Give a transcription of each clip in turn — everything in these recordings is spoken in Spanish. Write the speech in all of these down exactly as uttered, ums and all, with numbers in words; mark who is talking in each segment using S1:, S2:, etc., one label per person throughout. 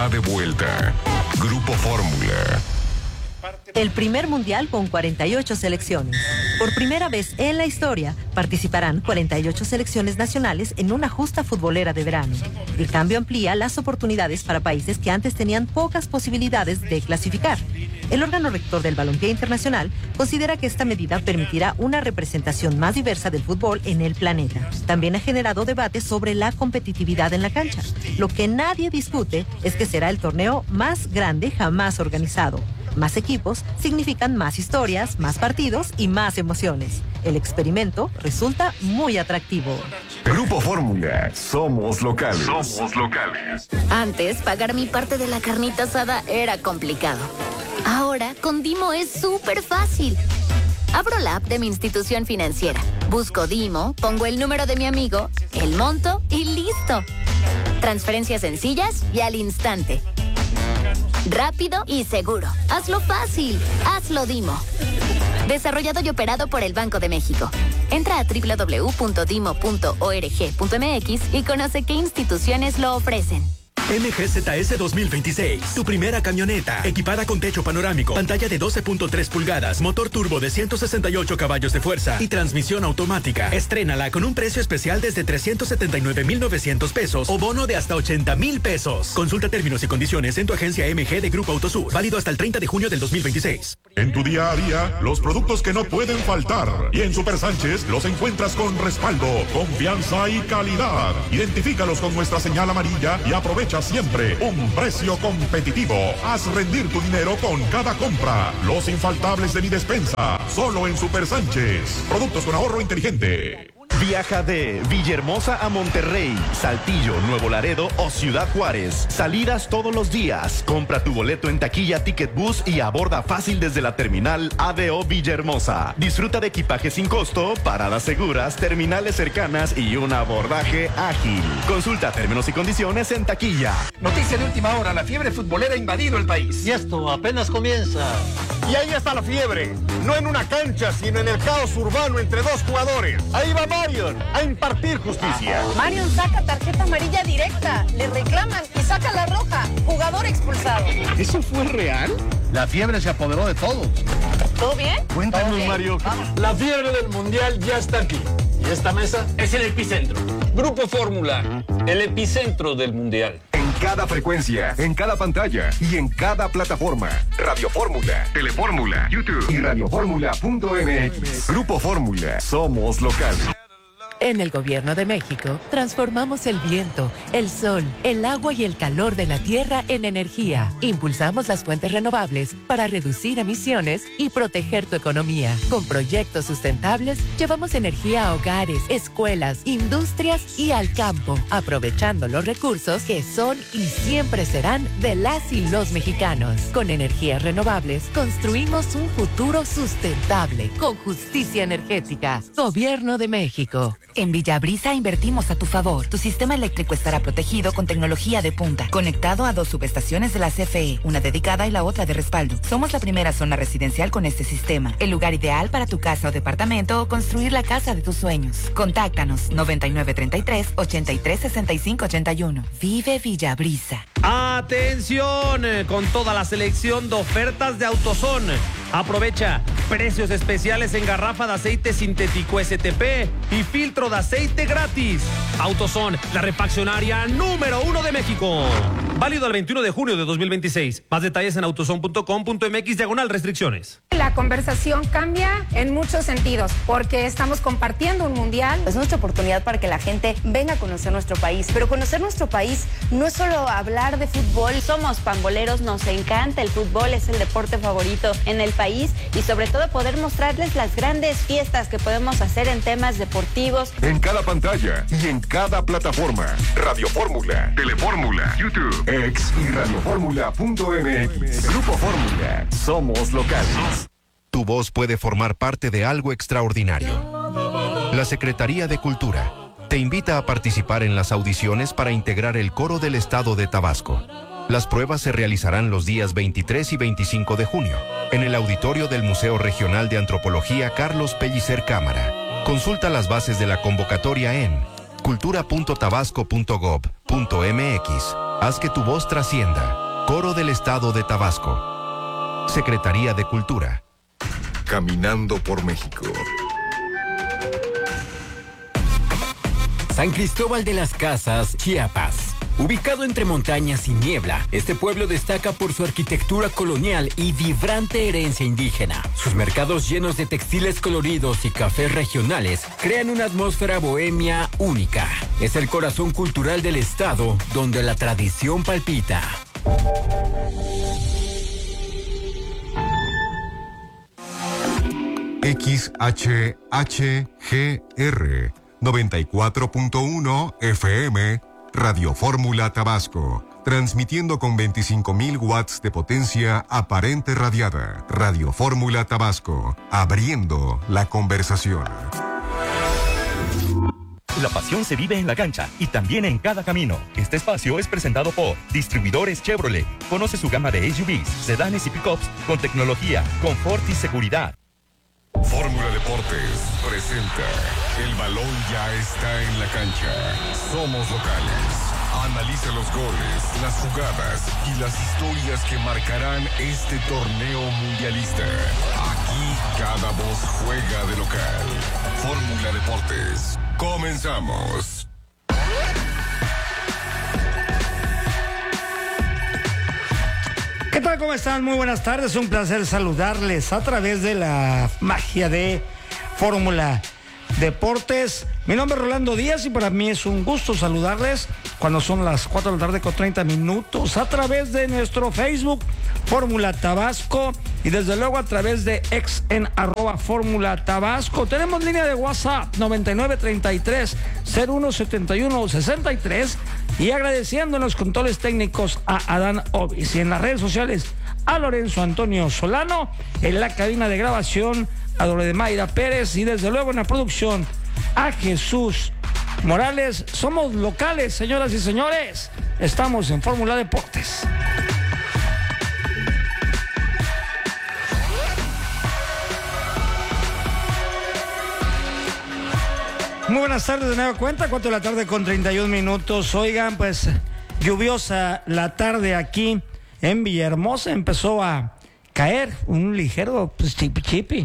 S1: está de vuelta. Grupo Fórmula.
S2: El primer mundial con cuarenta y ocho selecciones. Por primera vez en la historia, participarán cuarenta y ocho selecciones nacionales en una justa futbolera de verano. El cambio amplía las oportunidades para países que antes tenían pocas posibilidades de clasificar. El órgano rector del Balompié Internacional considera que esta medida permitirá una representación más diversa del fútbol en el planeta. También ha generado debates sobre la competitividad en la cancha. Lo que nadie discute es que será el torneo más grande jamás organizado. Más equipos significan más historias, más partidos y más emociones. El experimento resulta muy atractivo.
S1: Grupo Fórmula, somos locales. Somos locales.
S3: Antes, pagar mi parte de la carnita asada era complicado. Ahora, con Dimo es súper fácil. Abro la app de mi institución financiera, busco Dimo, pongo el número de mi amigo, el monto y listo. Transferencias sencillas y al instante. Rápido y seguro. Hazlo fácil. Hazlo Dimo. Desarrollado y operado por el Banco de México. Entra a doble u doble u doble u punto dimo punto org punto m x y conoce qué instituciones lo ofrecen.
S4: M G Z S dos mil veintiséis, tu primera camioneta, equipada con techo panorámico, pantalla de doce punto tres pulgadas, motor turbo de ciento sesenta y ocho caballos de fuerza y transmisión automática. Estrénala con un precio especial desde trescientos setenta y nueve mil novecientos pesos o bono de hasta ochenta mil pesos. Consulta términos y condiciones en tu agencia M G de Grupo Autosur, válido hasta el treinta de junio del dos mil veintiséis.
S5: En tu día a día, los productos que no pueden faltar. Y en Super Sánchez los encuentras con respaldo, confianza y calidad. Identifícalos con nuestra señal amarilla y aprovecha siempre un precio competitivo. Haz rendir tu dinero con cada compra. Los infaltables de mi despensa, solo en Super Sánchez. Productos con ahorro inteligente.
S6: Viaja de Villahermosa a Monterrey, Saltillo, Nuevo Laredo o Ciudad Juárez. Salidas todos los días. Compra tu boleto en taquilla Ticket Bus y aborda fácil desde la terminal A D O Villahermosa. Disfruta de equipaje sin costo, paradas seguras, terminales cercanas y un abordaje ágil. Consulta términos y condiciones en taquilla.
S7: Noticia de última hora, la fiebre futbolera ha invadido el país.
S8: Y esto apenas comienza.
S9: Y ahí está la fiebre, no en una cancha, sino en el caos urbano entre dos jugadores. Ahí va Marion a impartir justicia.
S10: Marion saca tarjeta amarilla directa, le reclaman y saca la roja. Jugador expulsado.
S9: ¿Eso fue real?
S8: La fiebre se apoderó de todos.
S10: ¿Todo bien?
S9: Cuéntanos, bien? Mario.
S7: Vamos. La fiebre del mundial ya está aquí. Y esta mesa es el epicentro. Grupo Fórmula, el epicentro del mundial.
S1: En cada frecuencia, en cada pantalla y en cada plataforma. Radio Fórmula, Telefórmula, YouTube y radioformula punto m x. Grupo Fórmula, somos locales.
S11: En el Gobierno de México, transformamos el viento, el sol, el agua y el calor de la tierra en energía. Impulsamos las fuentes renovables para reducir emisiones y proteger tu economía. Con proyectos sustentables, llevamos energía a hogares, escuelas, industrias y al campo, aprovechando los recursos que son y siempre serán de las y los mexicanos. Con energías renovables, construimos un futuro sustentable, con justicia energética. Gobierno de México.
S12: En Villabrisa invertimos a tu favor. Tu sistema eléctrico estará protegido con tecnología de punta, conectado a dos subestaciones de la C F E, una dedicada y la otra de respaldo. Somos la primera zona residencial con este sistema, el lugar ideal para tu casa o departamento o construir la casa de tus sueños. Contáctanos noventa y nueve treinta y tres, ochenta y tres sesenta y cinco ochenta y uno. Vive Villabrisa.
S13: ¡Atención! Con toda la selección de ofertas de AutoZón. Aprovecha precios especiales en garrafa de aceite sintético S T P y filtro de aceite gratis. AutoZón, la refaccionaria número uno de México. Válido al veintiuno de junio de dos mil veintiséis. Más detalles en autozón punto com punto m x diagonal restricciones.
S14: La conversación cambia en muchos sentidos porque estamos compartiendo un mundial.
S15: Es nuestra oportunidad para que la gente venga a conocer nuestro país. Pero conocer nuestro país no es solo hablar de fútbol. Somos pamboleros, nos encanta el fútbol, es el deporte favorito en el país y sobre todo poder mostrarles las grandes fiestas que podemos hacer en temas deportivos.
S1: En cada pantalla y en cada plataforma. Radio Fórmula, Telefórmula, YouTube, X y radioformula punto m x. Grupo Fórmula, somos locales.
S16: Tu voz puede formar parte de algo extraordinario. La Secretaría de Cultura te invita a participar en las audiciones para integrar el coro del estado de Tabasco. Las pruebas se realizarán los días veintitrés y veinticinco de junio en el auditorio del Museo Regional de Antropología Carlos Pellicer Cámara. Consulta las bases de la convocatoria en cultura punto tabasco punto gob punto m x. Haz que tu voz trascienda. Coro del Estado de Tabasco. Secretaría de Cultura.
S1: Caminando por México.
S17: San Cristóbal de las Casas, Chiapas. Ubicado entre montañas y niebla, este pueblo destaca por su arquitectura colonial y vibrante herencia indígena. Sus mercados llenos de textiles coloridos y cafés regionales crean una atmósfera bohemia única. Es el corazón cultural del estado, donde la tradición palpita.
S1: X H H G R noventa y cuatro punto uno F M, Radio Fórmula Tabasco, transmitiendo con veinticinco mil watts de potencia aparente radiada. Radio Fórmula Tabasco, abriendo la conversación.
S18: La pasión se vive en la cancha y también en cada camino. Este espacio es presentado por Distribuidores Chevrolet. Conoce su gama de S U Vs, sedanes y pickups con tecnología, confort y seguridad.
S1: Fórmula Deportes presenta El balón ya está en la cancha. Somos locales. Analiza los goles, las jugadas y las historias que marcarán este torneo mundialista. Aquí cada voz juega de local. Fórmula Deportes. Comenzamos.
S19: ¿Qué tal? ¿Cómo están? Muy buenas tardes. Un placer saludarles a través de la magia de Fórmula Deportes. Mi nombre es Rolando Díaz y para mí es un gusto saludarles cuando son las cuatro de la tarde con treinta minutos a través de nuestro Facebook Fórmula Tabasco y desde luego a través de ex en arroba Fórmula Tabasco. Tenemos línea de WhatsApp noventa y nueve treinta y tres cero uno setenta y uno sesenta y tres y agradeciendo en los controles técnicos a Adán Obis y en las redes sociales a Lorenzo Antonio Solano, en la cabina de grabación a Mayra Pérez y desde luego en la producción a Jesús Morales. Somos locales, señoras y señores. Estamos en Fórmula Deportes. Muy buenas tardes de nueva cuenta, cuatro de la tarde con treinta y un minutos. Oigan, pues lluviosa la tarde aquí en Villahermosa. Empezó a caer un ligero pues, chipi chipi.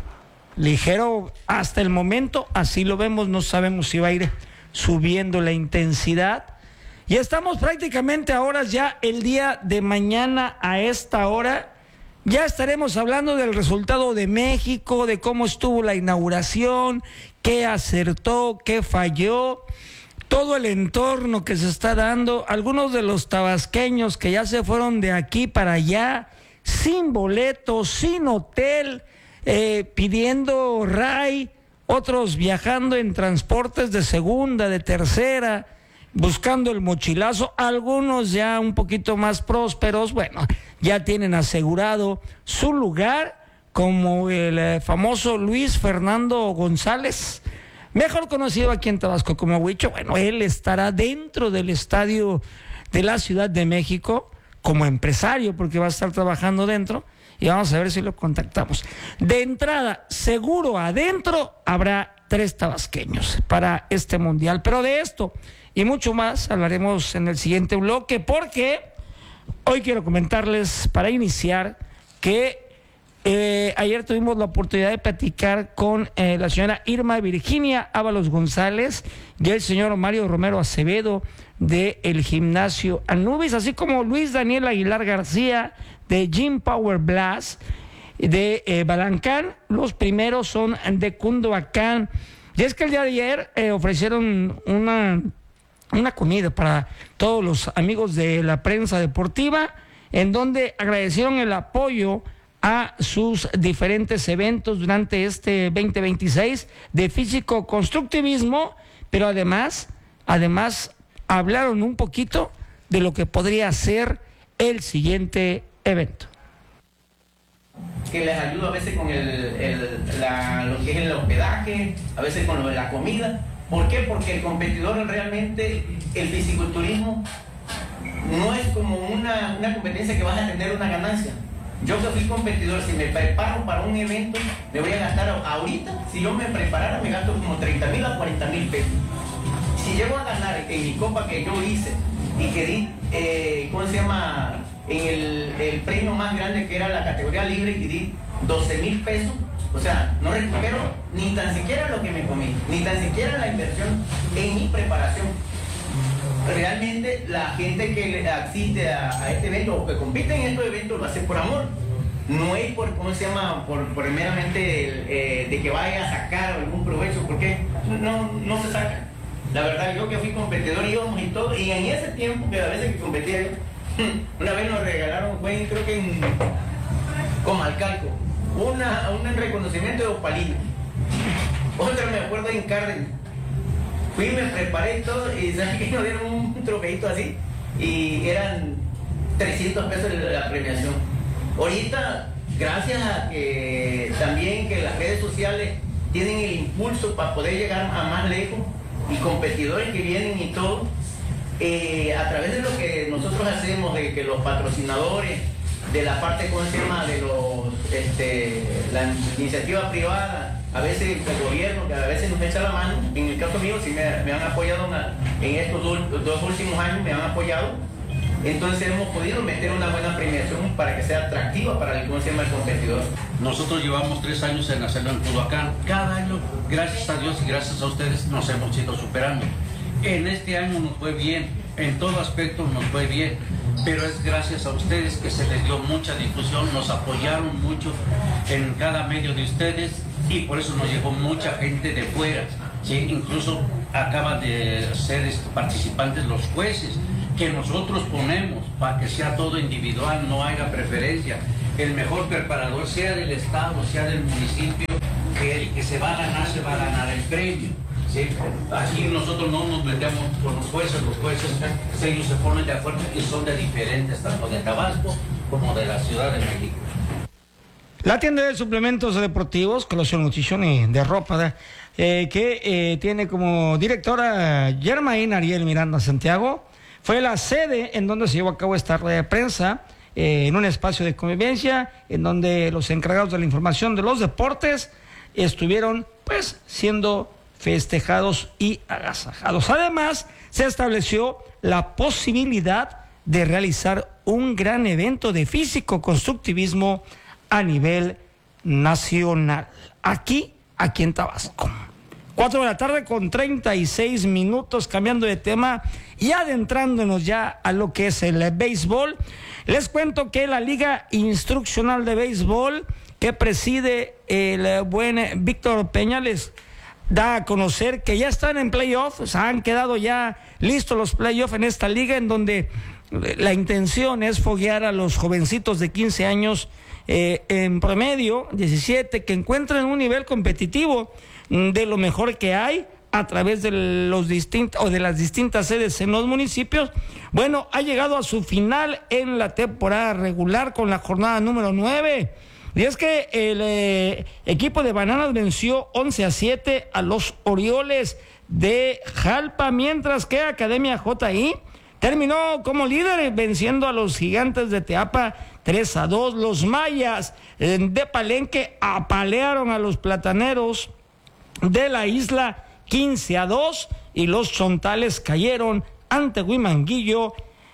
S19: Ligero hasta el momento, así lo vemos, no sabemos si va a ir subiendo la intensidad. Y estamos prácticamente a horas ya el día de mañana a esta hora. Ya estaremos hablando del resultado de México, de cómo estuvo la inauguración, qué acertó, qué falló, todo el entorno que se está dando. Algunos de los tabasqueños que ya se fueron de aquí para allá, sin boletos, sin hotel, eh, pidiendo ray, otros viajando en transportes de segunda, de tercera, buscando el mochilazo, algunos ya un poquito más prósperos, bueno, ya tienen asegurado su lugar, como el eh, famoso Luis Fernando González, mejor conocido aquí en Tabasco como Huicho. Bueno, él estará dentro del estadio de la Ciudad de México como empresario, porque va a estar trabajando dentro, y vamos a ver si lo contactamos. De entrada, seguro adentro habrá tres tabasqueños para este mundial, pero de esto y mucho más hablaremos en el siguiente bloque, porque hoy quiero comentarles, para iniciar, que eh, ayer tuvimos la oportunidad de platicar con eh, la señora Irma Virginia Ábalos González y el señor Mario Romero Acevedo del gimnasio Anubis, así como Luis Daniel Aguilar García de Gym Power Blast de eh, Balancán. Los primeros son de Cundoacán. Y es que el día de ayer eh, ofrecieron una... una comida para todos los amigos de la prensa deportiva, en donde agradecieron el apoyo a sus diferentes eventos durante este veinte veintiséis de físico-constructivismo, pero además, además hablaron un poquito de lo que podría ser el siguiente evento.
S20: Que les ayuda a veces con el, el, la, lo que es el hospedaje, a veces con lo de la comida. ¿Por qué? Porque el competidor realmente, el fisiculturismo, no es como una, una competencia que vas a tener una ganancia. Yo que fui competidor, si me preparo para un evento, me voy a gastar ahorita, si yo me preparara, me gasto como treinta mil a cuarenta mil pesos. Si llego a ganar en mi copa que yo hice, y que di, eh, ¿cómo se llama? En el, el premio más grande que era la categoría libre y di doce mil pesos. O sea, no recupero ni tan siquiera lo que me comí, ni tan siquiera la inversión en mi preparación. Realmente la gente que asiste a, a este evento o que compite en estos eventos lo hace por amor. No es por, ¿cómo se llama? Por, por meramente el, eh, de que vaya a sacar algún provecho, porque no, no se saca. La verdad, yo que fui competidor íbamos y todo, y en ese tiempo, que a veces que competía yo, una vez nos regalaron, fue creo que en Comalcalco, una, un reconocimiento de Opalina. Otra me acuerdo en Cárdenas. Fui, me preparé y todo, y ¿sabes qué? Nos dieron un trofeito así, y eran trescientos pesos la premiación. Ahorita, gracias a que también que las redes sociales tienen el impulso para poder llegar a más lejos, y competidores que vienen y todo, eh, a través de lo que nosotros hacemos, de que los patrocinadores, de la parte, ¿cómo se llama?, de los, este, la iniciativa privada, a veces el gobierno, que a veces nos echa la mano. En el caso mío, sí me, me han apoyado una, en estos dos, dos últimos años, me han apoyado. Entonces hemos podido meter una buena premiación para que sea atractiva para el, ¿cómo se llama?, el competidor.
S21: Nosotros llevamos tres años en hacerlo en Culhuacán. Cada año, gracias a Dios y gracias a ustedes, nos hemos ido superando. En este año nos fue bien, en todo aspecto nos fue bien, pero es gracias a ustedes que se les dio mucha difusión, nos apoyaron mucho en cada medio de ustedes, y por eso nos llegó mucha gente de fuera, ¿sí? Incluso acaban de ser participantes los jueces, que nosotros ponemos para que sea todo individual, no haya preferencia. El mejor preparador, sea del estado, sea del municipio, que el que se va a ganar, se va a ganar el premio, ¿sí? Aquí nosotros no nos metemos con los jueces, los jueces ellos se ponen de acuerdo y son de diferentes, tanto de Tabasco como de la Ciudad de México.
S19: La tienda de suplementos deportivos, Colosio Nutrición y de ropa, eh, que eh, tiene como directora Germain Ariel Miranda Santiago, fue la sede en donde se llevó a cabo esta rueda de prensa, eh, en un espacio de convivencia, en donde los encargados de la información de los deportes estuvieron, pues, siendo festejados y agasajados. Además, se estableció la posibilidad de realizar un gran evento de físico-constructivismo a nivel nacional, aquí, aquí en Tabasco. Cuatro de la tarde con treinta y seis minutos, cambiando de tema y adentrándonos ya a lo que es el béisbol. Les cuento que la Liga Instruccional de Béisbol, que preside el buen Víctor Peña, les da a conocer que ya están en playoffs, han quedado ya listos los playoffs en esta liga, en donde la intención es foguear a los jovencitos de quince años, eh, en promedio, diecisiete, que encuentren un nivel competitivo de lo mejor que hay a través de los distintos o de las distintas sedes en los municipios. Bueno, ha llegado a su final en la temporada regular con la jornada número nueve. Y es que el eh, equipo de Bananas venció once a siete a los Orioles de Jalpa, mientras que Academia J I terminó como líder venciendo a los Gigantes de Teapa tres a dos. Los Mayas eh, de Palenque apalearon a los Plataneros de la Isla quince a dos, y los Chontales cayeron ante Huimanguillo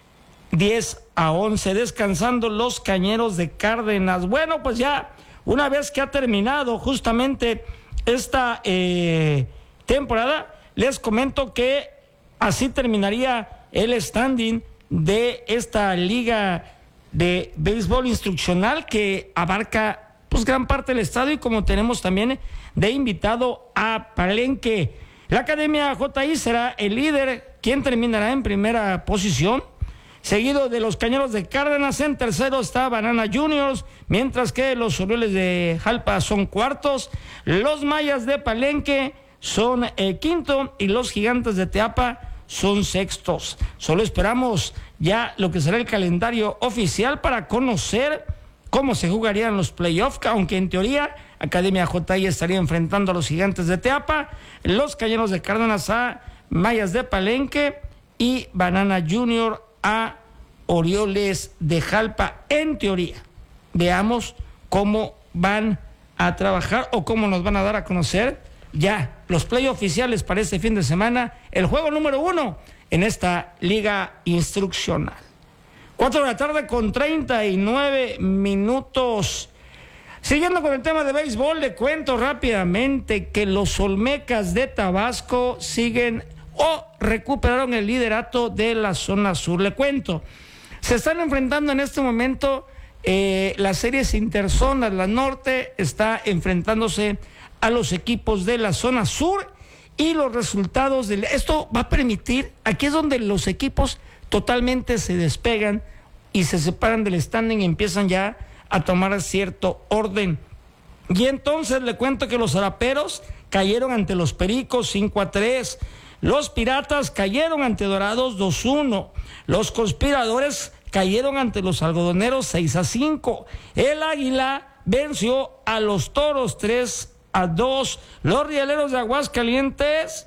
S19: diez a once, descansando los Cañeros de Cárdenas. Bueno, pues ya una vez que ha terminado justamente esta eh, temporada, les comento que así terminaría el standing de esta liga de béisbol instruccional, que abarca pues gran parte del estado, y como tenemos también de invitado a Palenque. La Academia J I será el líder, quien terminará en primera posición, seguido de los Cañeros de Cárdenas. En tercero está Banana Juniors, mientras que los Orioles de Jalpa son cuartos, los Mayas de Palenque son el quinto y los Gigantes de Teapa son sextos. Solo esperamos ya lo que será el calendario oficial para conocer cómo se jugarían los playoffs, aunque en teoría Academia J I estaría enfrentando a los Gigantes de Teapa, los Cañeros de Cárdenas a Mayas de Palenque y Banana Junior a Orioles de Jalpa, en teoría. Veamos cómo van a trabajar o cómo nos van a dar a conocer ya los play oficiales para este fin de semana, el juego número uno en esta liga instruccional. Cuatro de la tarde con treinta y nueve minutos. Siguiendo con el tema de béisbol, le cuento rápidamente que los Olmecas de Tabasco siguen o recuperaron el liderato de la zona sur. Le cuento, se están enfrentando en este momento eh, las series interzonas. La norte está enfrentándose a los equipos de la zona sur y los resultados de esto va a permitir, aquí es donde los equipos totalmente se despegan y se separan del standing y empiezan ya a tomar cierto orden. Y entonces le cuento que los Araperos cayeron ante los Pericos cinco a tres. Los Piratas cayeron ante Dorados dos uno. Los Conspiradores cayeron ante los Algodoneros seis a cinco. El Águila venció a los Toros tres a dos. Los Rieleros de Aguascalientes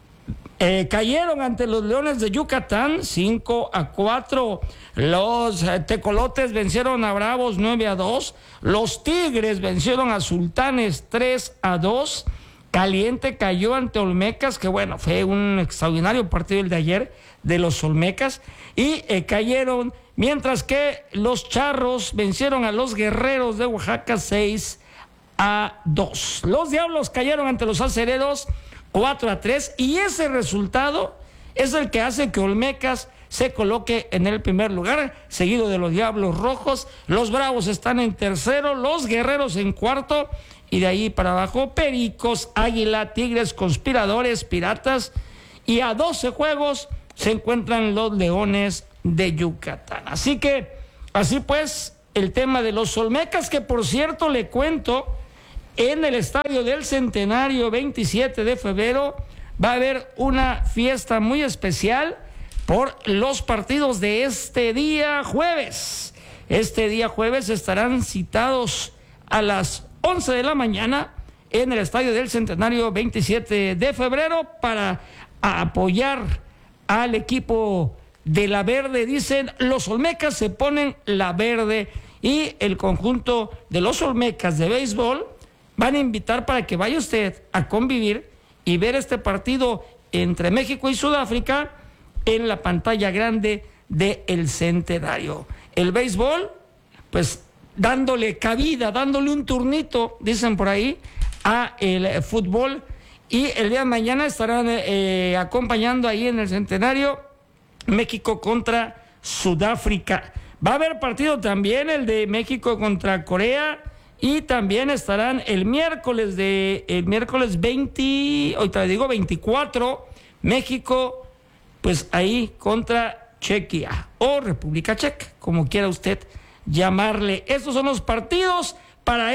S19: Eh, cayeron ante los Leones de Yucatán cinco a cuatro. Los eh, Tecolotes vencieron a Bravos nueve a dos. Los Tigres vencieron a Sultanes tres a dos. Caliente cayó ante Olmecas, que bueno, fue un extraordinario partido el de ayer de los Olmecas. Y eh, cayeron, mientras que los Charros vencieron a los Guerreros de Oaxaca seis a dos. Los Diablos cayeron ante los Acereros cuatro a tres, y ese resultado es el que hace que Olmecas se coloque en el primer lugar, seguido de los Diablos Rojos. Los Bravos están en tercero, los Guerreros en cuarto, y de ahí para abajo Pericos, Águila, Tigres, Conspiradores, Piratas, y a doce juegos se encuentran los Leones de Yucatán. Así que, así pues, el tema de los Olmecas, que por cierto le cuento, en el Estadio del Centenario, veintisiete de febrero, va a haber una fiesta muy especial por los partidos de este día jueves. Este día jueves estarán citados a las once de la mañana en el Estadio del Centenario, veintisiete de febrero, para apoyar al equipo de la verde. Dicen, los Olmecas se ponen la verde, y el conjunto de los Olmecas de béisbol van a invitar para que vaya usted a convivir y ver este partido entre México y Sudáfrica en la pantalla grande del Centenario. El béisbol, pues dándole cabida, dándole un turnito, dicen por ahí, a el fútbol, y el día de mañana estarán eh, acompañando ahí en el Centenario México contra Sudáfrica. Va a haber partido también el de México contra Corea. Y también estarán el miércoles de el miércoles veinte, ahorita digo veinticuatro, México, pues ahí contra Chequia o República Checa, como quiera usted llamarle. Estos son los partidos para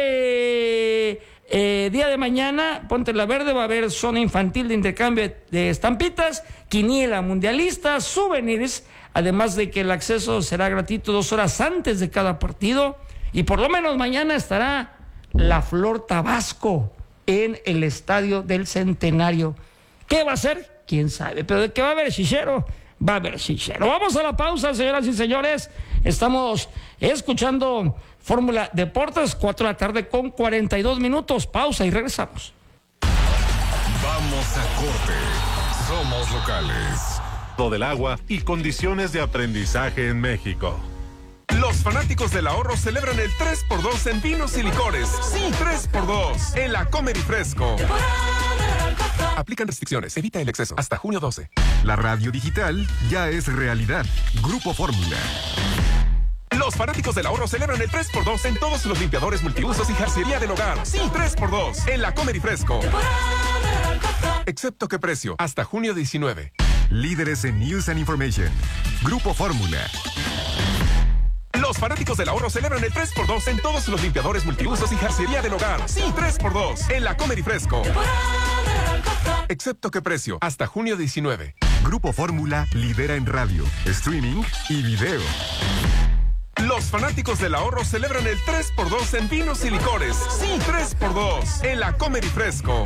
S19: este eh, día de mañana. Ponte la verde, va a haber zona infantil de intercambio de estampitas, quiniela mundialista, souvenirs, además de que el acceso será gratuito dos horas antes de cada partido. Y por lo menos mañana estará la Flor Tabasco en el Estadio del Centenario. ¿Qué va a ser? ¿Quién sabe? Pero de que va a haber chichero, va a haber chichero. Vamos a la pausa, señoras y señores. Estamos escuchando Fórmula Deportes, cuatro de la tarde con cuarenta y dos minutos. Pausa y regresamos.
S1: Vamos a corte. Somos locales.
S5: Del agua y condiciones de aprendizaje en México.
S2: Los fanáticos del ahorro celebran el tres por dos en vinos y licores. Sí, tres por dos en la Comer y Fresco. Aplican restricciones, evita el exceso. Hasta junio doce.
S1: La radio digital ya es realidad. Grupo Fórmula.
S2: Los fanáticos del ahorro celebran el tres por dos en todos los limpiadores multiusos y jarcería del hogar. Sí, tres por dos en la Comer y Fresco. Excepto qué precio. Hasta junio diecinueve.
S1: Líderes en News and Information. Grupo Fórmula.
S2: Los fanáticos del ahorro celebran el tres por dos en todos los limpiadores multiusos y jarcería del hogar. Sí, tres por dos en la Comer y Fresco. Excepto qué precio. Hasta junio diecinueve.
S1: Grupo Fórmula lidera en radio, streaming y video.
S2: Los fanáticos del ahorro celebran el tres por dos en vinos y licores. Sí, tres por dos en la Comer y Fresco.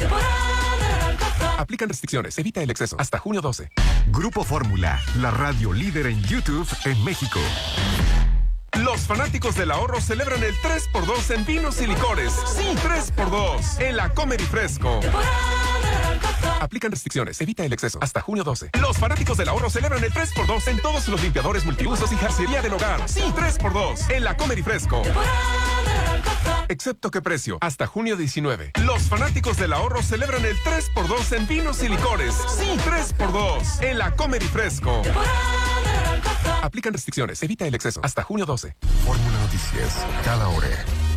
S2: Aplican restricciones, evita el exceso. Hasta junio doce.
S1: Grupo Fórmula, la radio líder en YouTube en México.
S2: Los fanáticos del ahorro celebran el tres por dos en vinos y licores. Sí, tres por dos en la Comer y Fresco. Aplican restricciones, evita el exceso. Hasta junio doce. Los fanáticos del ahorro celebran el tres por dos en todos los limpiadores multiusos y jarcería del hogar. Sí, tres por dos en la Comer y Fresco. Excepto que precio, hasta junio diecinueve. Los fanáticos del ahorro celebran el tres por dos en vinos y licores. Sí, tres por dos en la Comer y Fresco. Aplican restricciones, evita el exceso. Hasta junio doce.
S1: Fórmula Noticias, cada hora.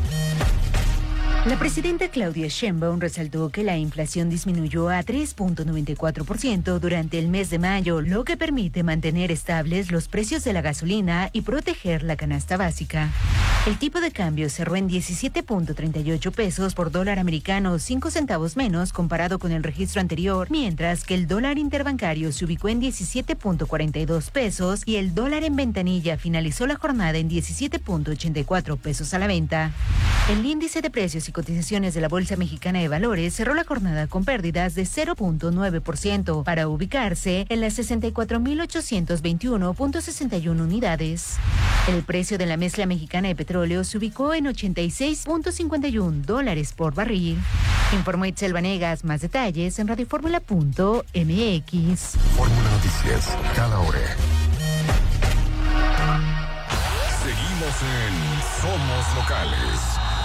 S3: La presidenta Claudia Sheinbaum resaltó que la inflación disminuyó a tres punto noventa y cuatro por ciento durante el mes de mayo, lo que permite mantener estables los precios de la gasolina y proteger la canasta básica. El tipo de cambio cerró en diecisiete punto treinta y ocho pesos por dólar americano, cinco centavos menos comparado con el registro anterior, mientras que el dólar interbancario se ubicó en diecisiete punto cuarenta y dos pesos y el dólar en ventanilla finalizó la jornada en diecisiete punto ochenta y cuatro pesos a la venta. El índice de precios y cotizaciones de la Bolsa Mexicana de Valores cerró la jornada con pérdidas de cero punto nueve por ciento para ubicarse en las sesenta y cuatro mil ochocientos veintiuno punto sesenta y uno unidades. El precio de la mezcla mexicana de petróleo se ubicó en ochenta y seis punto cincuenta y uno dólares por barril. Informó Itzel Vanegas. Más detalles en radioformula punto m x.
S1: Fórmula Noticias, cada hora. Seguimos en Somos Locales.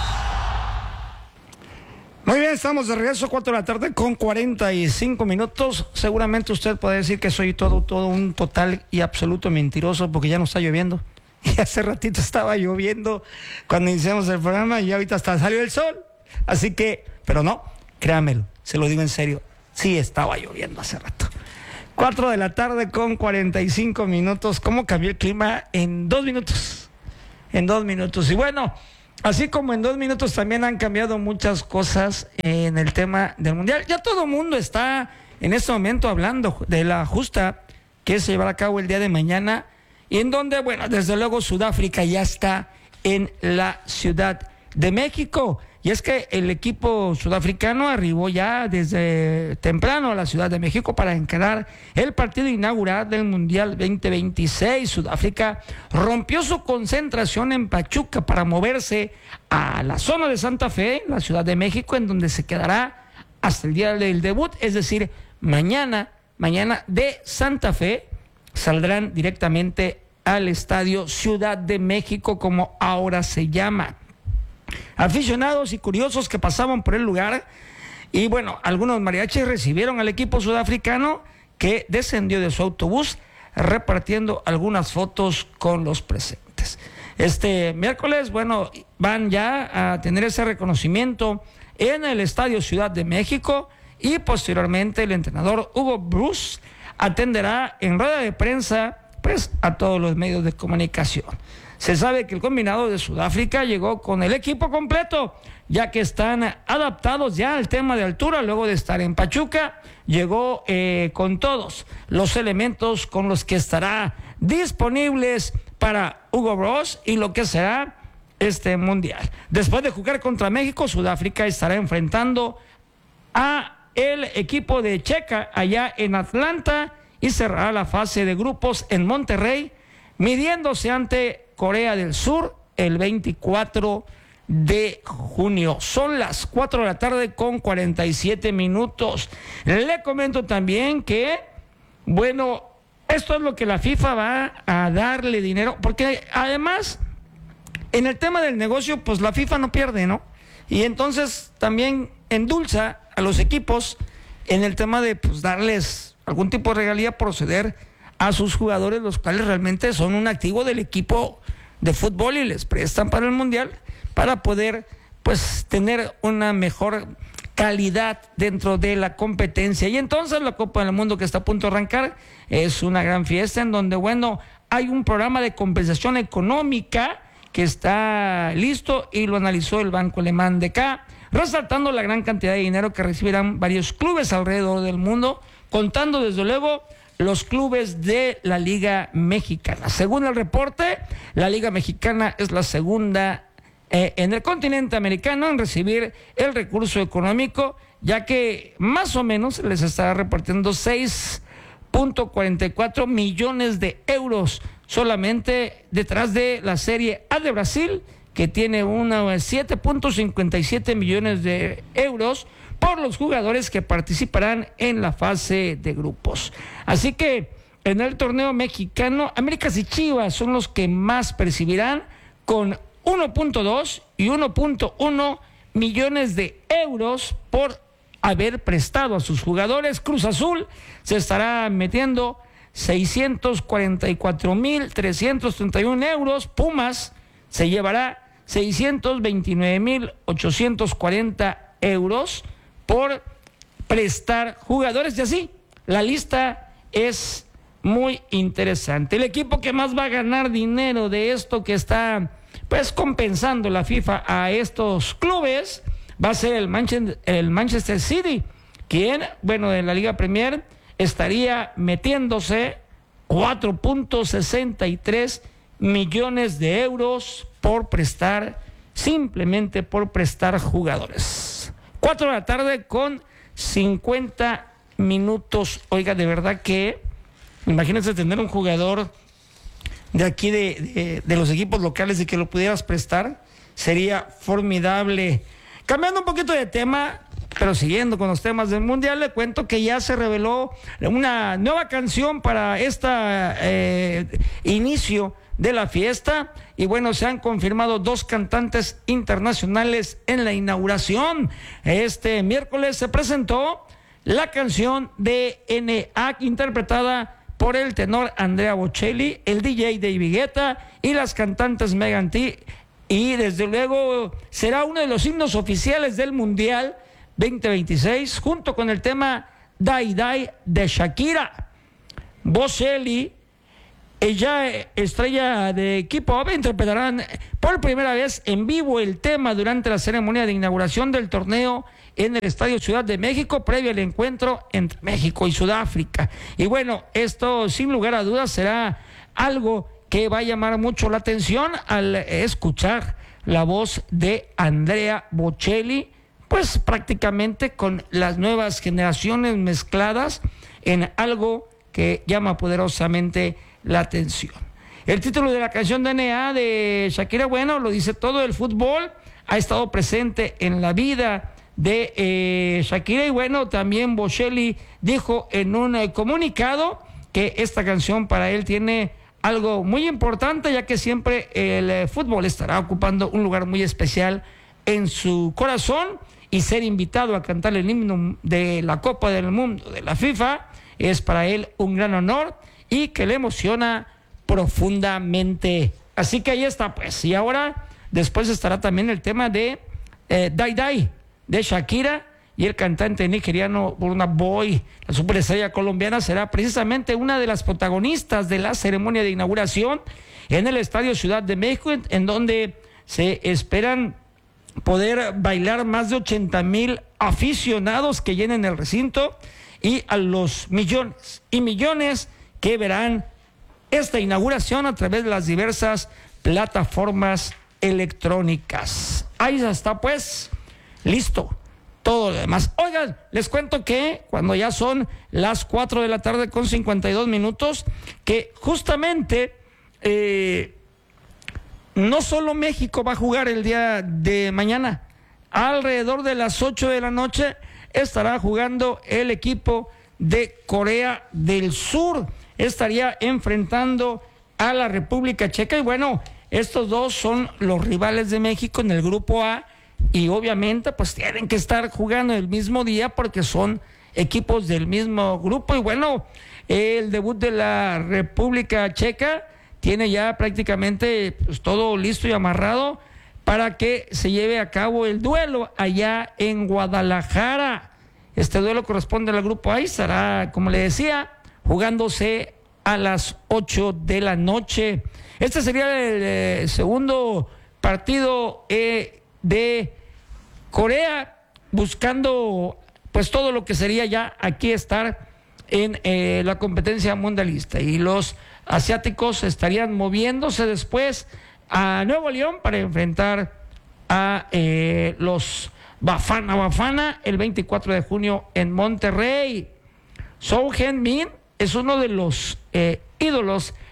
S19: Muy bien, estamos de regreso, cuatro de la tarde con cuarenta y cinco minutos. Seguramente usted puede decir que soy todo, todo un total y absoluto mentiroso porque ya no está lloviendo. Y hace ratito estaba lloviendo cuando iniciamos el programa y ahorita hasta salió el sol. Así que, pero no, créamelo, se lo digo en serio, sí estaba lloviendo hace rato. cuatro de la tarde con cuarenta y cinco minutos. ¿Cómo cambió el clima en dos minutos? En dos minutos. Y bueno, así como en dos minutos también han cambiado muchas cosas en el tema del Mundial. Ya todo el mundo está en este momento hablando de la justa que se llevará a cabo el día de mañana y en donde, bueno, desde luego Sudáfrica ya está en la Ciudad de México. Y es que el equipo sudafricano arribó ya desde temprano a la Ciudad de México para encarar el partido inaugural del Mundial veinte veintiséis. Sudáfrica rompió su concentración en Pachuca para moverse a la zona de Santa Fe, la Ciudad de México, en donde se quedará hasta el día del debut, es decir, mañana, mañana de Santa Fe saldrán directamente al Estadio Ciudad de México, como ahora se llama. Aficionados y curiosos que pasaban por el lugar y bueno, algunos mariachis recibieron al equipo sudafricano que descendió de su autobús repartiendo algunas fotos con los presentes. Este miércoles, bueno, van ya a tener ese reconocimiento en el Estadio Ciudad de México y posteriormente el entrenador Hugo Broos atenderá en rueda de prensa pues a todos los medios de comunicación. Se sabe que el combinado de Sudáfrica llegó con el equipo completo, ya que están adaptados ya al tema de altura, luego de estar en Pachuca, llegó eh, con todos los elementos con los que estará disponibles para Hugo Broos y lo que será este Mundial. Después de jugar contra México, Sudáfrica estará enfrentando a el equipo de Checa allá en Atlanta y cerrará la fase de grupos en Monterrey, midiéndose ante Corea del Sur el veinticuatro de junio. Son las cuatro de la tarde con cuarenta y siete minutos. Le comento también que, bueno, esto es lo que la FIFA va a darle dinero, porque además, en el tema del negocio, pues la FIFA no pierde, ¿no? Y entonces también endulza a los equipos en el tema de pues darles algún tipo de regalía, proceder a sus jugadores, los cuales realmente son un activo del equipo de fútbol y les prestan para el Mundial para poder pues tener una mejor calidad dentro de la competencia. Y entonces la Copa del Mundo, que está a punto de arrancar, es una gran fiesta en donde, bueno, hay un programa de compensación económica que está listo y lo analizó el Banco Alemán de K, resaltando la gran cantidad de dinero que recibirán varios clubes alrededor del mundo, contando desde luego los clubes de la Liga Mexicana. Según el reporte, la Liga Mexicana es la segunda eh, en el continente americano en recibir el recurso económico, ya que más o menos les estará repartiendo seis punto cuarenta y cuatro millones de euros solamente detrás de la Serie A de Brasil, que tiene unos siete punto cincuenta y siete millones de euros por los jugadores que participarán en la fase de grupos. Así que en el torneo mexicano, Américas y Chivas son los que más percibirán, con uno punto dos y uno punto uno millones de euros por haber prestado a sus jugadores. Cruz Azul se estará metiendo seiscientos cuarenta y cuatro mil trescientos treinta y uno euros. Pumas se llevará seiscientos veintinueve mil ochocientos cuarenta euros por prestar jugadores. Y así, la lista es muy interesante. El equipo que más va a ganar dinero de esto que está pues compensando la FIFA a estos clubes va a ser el Manchester, el Manchester City, quien, bueno, en la Liga Premier estaría metiéndose cuatro punto sesenta y tres millones de euros por prestar, simplemente por prestar jugadores. Cuatro de la tarde con cincuenta minutos. Oiga, de verdad que imagínense tener un jugador de aquí de, de, de los equipos locales y que lo pudieras prestar, sería formidable. Cambiando un poquito de tema, pero siguiendo con los temas del Mundial, le cuento que ya se reveló una nueva canción para este eh, inicio de la fiesta. Y bueno, se han confirmado dos cantantes internacionales en la inauguración. Este miércoles se presentó la canción de N A, interpretada por el tenor Andrea Bocelli, el D J David Guetta y las cantantes Megan Thee. Y desde luego será uno de los himnos oficiales del Mundial veinte veintiséis, junto con el tema Die Die de Shakira. Bocelli, ella estrella de K-pop, interpretarán por primera vez en vivo el tema durante la ceremonia de inauguración del torneo en el Estadio Ciudad de México, previo al encuentro entre México y Sudáfrica. Y bueno, esto sin lugar a dudas será algo que va a llamar mucho la atención al escuchar la voz de Andrea Bocelli, pues prácticamente con las nuevas generaciones mezcladas en algo que llama poderosamente la atención. El título de la canción de N A de Shakira, bueno, lo dice todo. El fútbol ha estado presente en la vida de eh, Shakira, y bueno, también Bocelli dijo en un eh, comunicado que esta canción para él tiene algo muy importante, ya que siempre el eh, fútbol estará ocupando un lugar muy especial en su corazón, y ser invitado a cantar el himno de la Copa del Mundo de la FIFA es para él un gran honor y que le emociona profundamente. Así que ahí está, pues. Y ahora, después estará también el tema de eh, Die Die de Shakira, y el cantante nigeriano Burna Boy. La superestrella colombiana será precisamente una de las protagonistas de la ceremonia de inauguración en el Estadio Ciudad de México, en, en donde se esperan poder bailar más de ochenta mil aficionados que llenen el recinto, y a los millones y millones que verán esta inauguración a través de las diversas plataformas electrónicas. Ahí está, pues, listo todo lo demás. Oigan, les cuento que cuando ya son las cuatro de la tarde con cincuenta y dos minutos, que justamente eh, no solo México va a jugar el día de mañana, alrededor de las ocho de la noche estará jugando el equipo de Corea del Sur. Estaría enfrentando a la República Checa, y bueno, estos dos son los rivales de México en el grupo A, y obviamente pues tienen que estar jugando el mismo día porque son equipos del mismo grupo. Y bueno, el debut de la República Checa tiene ya prácticamente pues todo listo y amarrado para que se lleve a cabo el duelo allá en Guadalajara. Este duelo corresponde al grupo A y estará, como le decía, jugándose a las ocho de la noche. Este sería el eh, segundo partido eh, de Corea, buscando pues todo lo que sería ya aquí estar en eh, la competencia mundialista, y los asiáticos estarían moviéndose después a Nuevo León para enfrentar a eh, los Bafana Bafana el veinticuatro de junio en Monterrey. Son Heung-min es uno de los eh, ídolos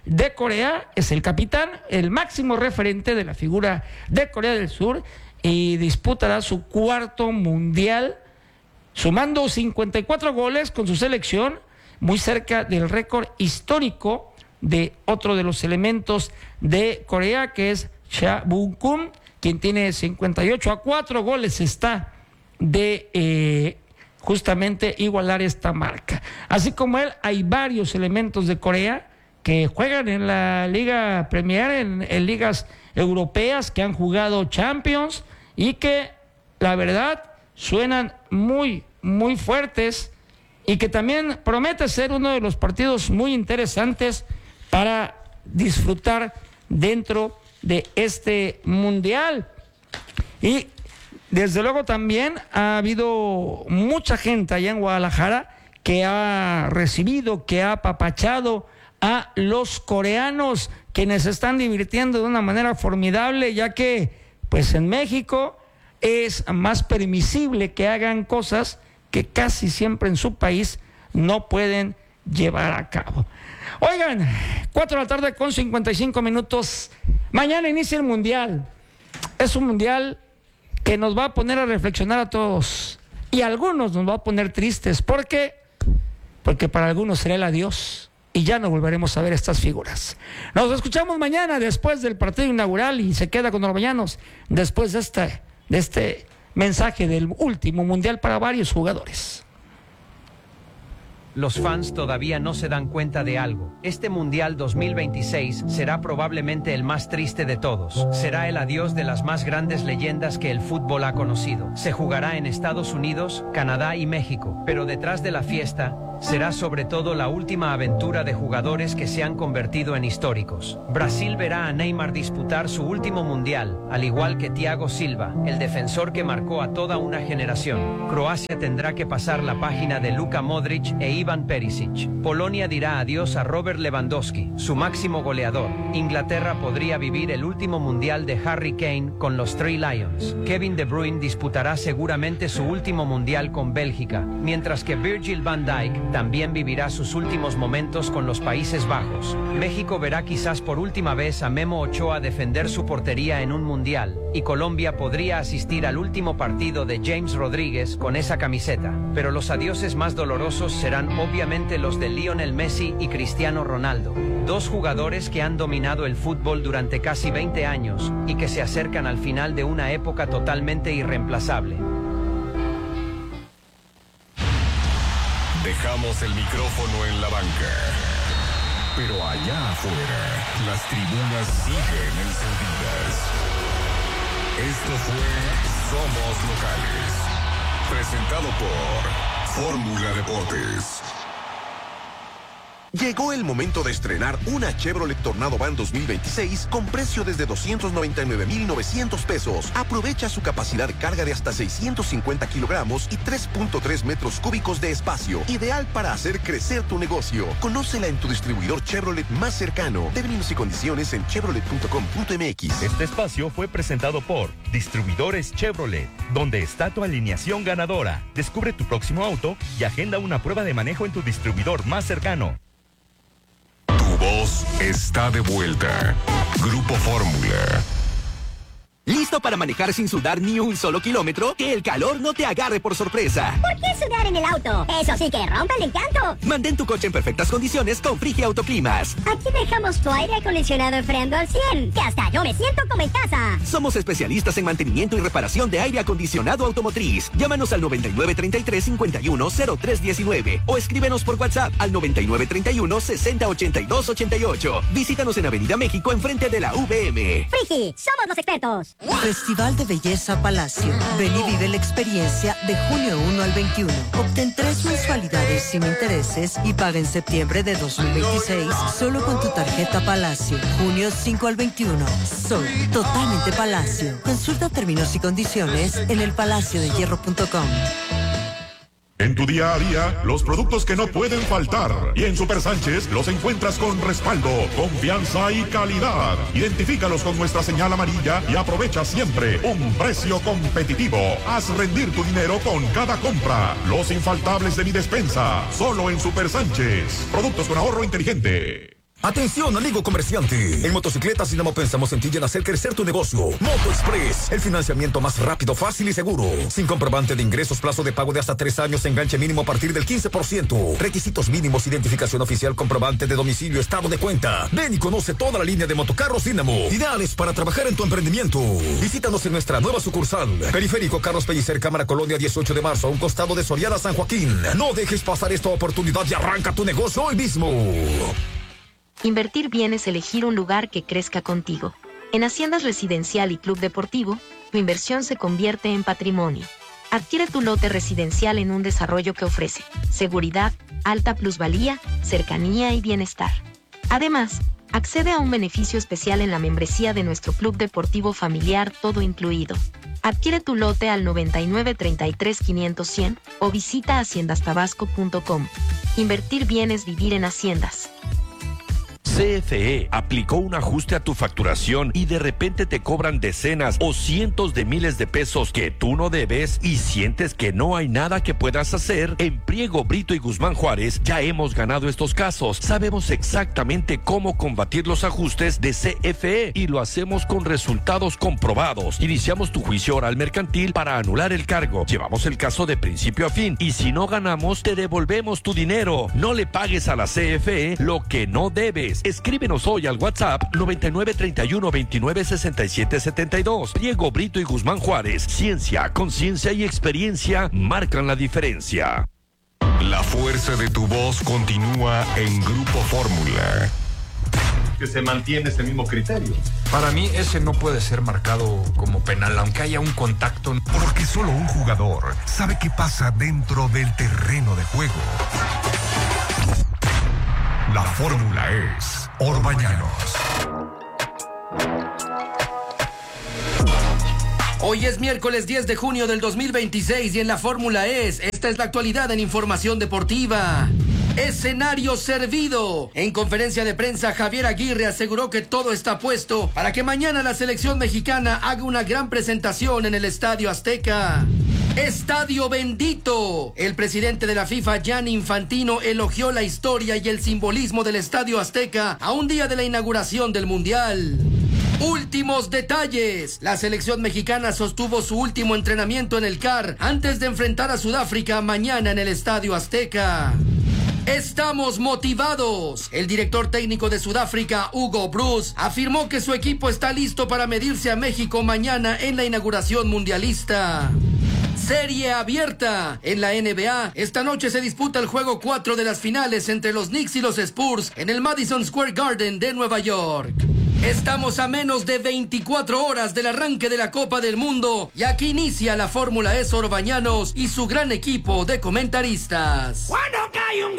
S19: de Corea, es el capitán, el máximo referente de la figura de Corea del Sur, y disputará su cuarto mundial, sumando cincuenta y cuatro goles con su selección, muy cerca del récord histórico de otro de los elementos de Corea, que es Cha Bung-kun, quien tiene cincuenta y ocho. A cuatro goles está de eh, justamente igualar esta marca. Así como él, hay varios elementos de Corea que juegan en la Liga Premier, en, en ligas europeas, que han jugado Champions y que, la verdad, suenan muy, muy fuertes, y que también promete ser uno de los partidos muy interesantes para disfrutar dentro de este mundial. Y desde luego también ha habido mucha gente allá en Guadalajara que ha recibido, que ha apapachado a los coreanos, quienes están divirtiendo de una manera formidable, ya que pues en México es más permisible que hagan cosas que casi siempre en su país no pueden llevar a cabo. Oigan, cuatro de la tarde con cincuenta y cinco minutos. Mañana inicia el Mundial. Es un Mundial que nos va a poner a reflexionar a todos. Y a algunos nos va a poner tristes. ¿Por qué? Porque para algunos será el adiós. Y ya no volveremos a ver estas figuras. Nos escuchamos mañana después del partido inaugural, y se queda con los Orbañanos después de este, de este mensaje del último Mundial para varios jugadores.
S4: Los fans todavía no se dan cuenta de algo. Este Mundial dos mil veintiséis será probablemente el más triste de todos. Será el adiós de las más grandes leyendas que el fútbol ha conocido. Se jugará en Estados Unidos, Canadá y México, pero detrás de la fiesta será sobre todo la última aventura de jugadores que se han convertido en históricos. Brasil verá a Neymar disputar su último mundial, al igual que Thiago Silva, el defensor que marcó a toda una generación. Croacia tendrá que pasar la página de Luka Modric e Ivan Perisic. Polonia dirá adiós a Robert Lewandowski, su máximo goleador. Inglaterra podría vivir el último mundial de Harry Kane con los Three Lions. Kevin De Bruyne disputará seguramente su último mundial con Bélgica, mientras que Virgil van Dijk también vivirá sus últimos momentos con los Países Bajos. México verá quizás por última vez a Memo Ochoa defender su portería en un mundial, y Colombia podría asistir al último partido de James Rodríguez con esa camiseta. Pero los adioses más dolorosos serán obviamente los de Lionel Messi y Cristiano Ronaldo, dos jugadores que han dominado el fútbol durante casi veinte años y que se acercan al final de una época totalmente irreemplazable.
S1: Dejamos el micrófono en la banca, pero allá afuera las tribunas siguen encendidas. Esto fue Somos Locales, presentado por Fórmula Deportes.
S22: Llegó el momento de estrenar una Chevrolet Tornado Van dos mil veintiséis con precio desde doscientos noventa y nueve mil novecientos pesos. Aprovecha su capacidad de carga de hasta seiscientos cincuenta kilogramos y tres punto tres metros cúbicos de espacio. Ideal para hacer crecer tu negocio. Conócela en tu distribuidor Chevrolet más cercano. Términos y condiciones en chevrolet punto com punto m x.
S18: Este espacio fue presentado por Distribuidores Chevrolet, donde está tu alineación ganadora. Descubre tu próximo auto y agenda una prueba de manejo en tu distribuidor más cercano.
S1: Tu voz está de vuelta. Grupo Fórmula.
S23: ¿Listo para manejar sin sudar ni un solo kilómetro? Que el calor no te agarre por sorpresa.
S24: ¿Por qué sudar en el auto? Eso sí que rompe el encanto.
S23: Mantén tu coche en perfectas condiciones con Frigia Autoclimas.
S24: Aquí dejamos tu aire acondicionado enfriando al cien, que hasta yo me siento como en casa.
S23: Somos especialistas en mantenimiento y reparación de aire acondicionado automotriz. Llámanos al noventa y nueve treinta y tres cincuenta y uno cero tres diecinueve o escríbenos por WhatsApp al noventa y nueve treinta y uno sesenta ochenta y dos ochenta y ocho. Visítanos en Avenida México enfrente de la V M.
S24: Frigi, somos los expertos.
S25: Festival de Belleza Palacio. Ven y vive la experiencia de junio uno al veintiuno. Obtén tres mensualidades sin intereses y paga en septiembre de dos mil veintiséis solo con tu tarjeta Palacio. junio cinco al veintiuno. Soy totalmente Palacio. Consulta términos y condiciones en el palacio de hierro punto com.
S5: En tu día a día, los productos que no pueden faltar. Y en Super Sánchez los encuentras con respaldo, confianza y calidad. Identifícalos con nuestra señal amarilla y aprovecha siempre un precio competitivo. Haz rendir tu dinero con cada compra. Los infaltables de mi despensa, solo en Super Sánchez. Productos con ahorro inteligente.
S6: Atención, amigo comerciante. En Motocicletas Dinamo pensamos en ti y en hacer crecer tu negocio. Moto Express, el financiamiento más rápido, fácil y seguro. Sin comprobante de ingresos, plazo de pago de hasta tres años, enganche mínimo a partir del quince por ciento. Requisitos mínimos, identificación oficial, comprobante de domicilio, estado de cuenta. Ven y conoce toda la línea de motocarros Dinamo. Ideales para trabajar en tu emprendimiento. Visítanos en nuestra nueva sucursal. Periférico Carlos Pellicer, Cámara Colonia, dieciocho de marzo, a un costado de Soriana San Joaquín. No dejes pasar esta oportunidad y arranca tu negocio hoy mismo.
S7: Invertir bien es elegir un lugar que crezca contigo. En Haciendas Residencial y Club Deportivo, tu inversión se convierte en patrimonio. Adquiere tu lote residencial en un desarrollo que ofrece seguridad, alta plusvalía, cercanía y bienestar. Además, accede a un beneficio especial en la membresía de nuestro Club Deportivo Familiar, todo incluido. Adquiere tu lote al noventa y nueve, treinta y tres, quinientos, cien o visita haciendas tabasco punto com. Invertir bien es vivir en Haciendas.
S8: C F E aplicó un ajuste a tu facturación y de repente te cobran decenas o cientos de miles de pesos que tú no debes y sientes que no hay nada que puedas hacer. En Priego, Brito y Guzmán Juárez ya hemos ganado estos casos. Sabemos exactamente cómo combatir los ajustes de C F E y lo hacemos con resultados comprobados. Iniciamos tu juicio oral mercantil para anular el cargo. Llevamos el caso de principio a fin y si no ganamos te devolvemos tu dinero. No le pagues a la C F E lo que no debes. Escríbenos hoy al WhatsApp noventa y nueve, treinta y uno, veintinueve, sesenta y siete, setenta y dos. Priego, Brito y Guzmán Juárez. Ciencia, conciencia y experiencia marcan la diferencia.
S1: La fuerza de tu voz continúa en Grupo Fórmula.
S9: Que se mantiene ese mismo criterio.
S10: Para mí ese no puede ser marcado como penal, aunque haya un contacto.
S1: Porque solo un jugador sabe qué pasa dentro del terreno de juego. La fórmula es Orbañanos.
S26: Hoy es miércoles diez de junio del dos mil veintiséis y en la fórmula es, esta es la actualidad en información deportiva. Escenario servido. En conferencia de prensa, Javier Aguirre aseguró que todo está puesto para que mañana la selección mexicana haga una gran presentación en el Estadio Azteca. Estadio bendito. El presidente de la FIFA, Gianni Infantino, elogió la historia y el simbolismo del Estadio Azteca a un día de la inauguración del Mundial. Últimos detalles. La selección mexicana sostuvo su último entrenamiento en el C A R antes de enfrentar a Sudáfrica mañana en el Estadio Azteca. Estamos motivados. El director técnico de Sudáfrica, Hugo Bruce, afirmó que su equipo está listo para medirse a México mañana en la inauguración mundialista. Serie abierta. En la N B A, esta noche se disputa el juego cuatro de las finales entre los Knicks y los Spurs en el Madison Square Garden de Nueva York. Estamos a menos de veinticuatro horas del arranque de la Copa del Mundo y aquí inicia la Fórmula E Orbañanos y su gran equipo de comentaristas.
S27: Cuando cae un